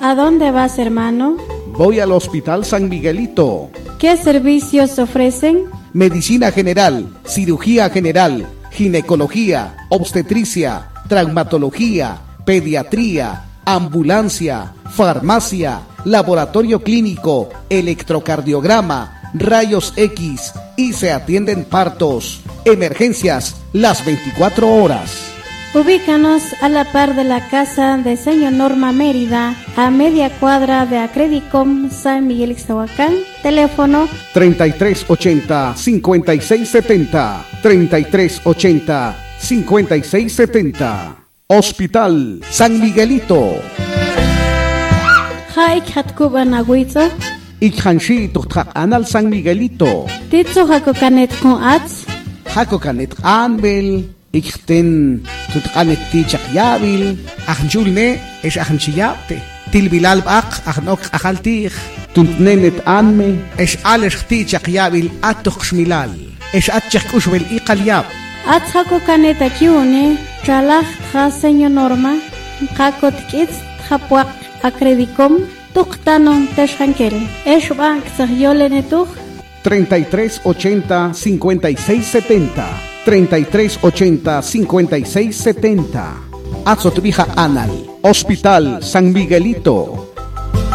¿A dónde vas, hermano? Voy al Hospital San Miguelito. ¿Qué servicios ofrecen? Medicina general, cirugía general, ginecología, obstetricia, traumatología, pediatría, ambulancia, farmacia, laboratorio clínico, electrocardiograma, rayos X y se atienden partos, emergencias las 24 horas. Ubícanos a la par de la casa de Señor Norma Mérida, a media cuadra de Acredicom San Miguel Ixtahuacán. Teléfono 3380-5670, 3380-5670. Hospital San Miguelito. Haik Hatkuban Agüizo, Ikhanshi Tuktak Anal San Miguelito. Titzo Hakokanet con Ats, Hakokanet Anbel. Ikten tutqanet tichak yabil akhjulne es akhchiyapte tilbilal baq akhnok akhaltih tuntnenet anme es alesh tichak yabil atukhshmilal es atchak ushbel iqalyab Ats Hakokanet Akiune, Chalach Ha Señor Norma, Hakot Kits Hapuak Acredicom, Tuktanon Teshankel, Eshbank Zahyolenetuch 3380-5670, 3380-5670. Azotvija Anal, Hospital San Miguelito.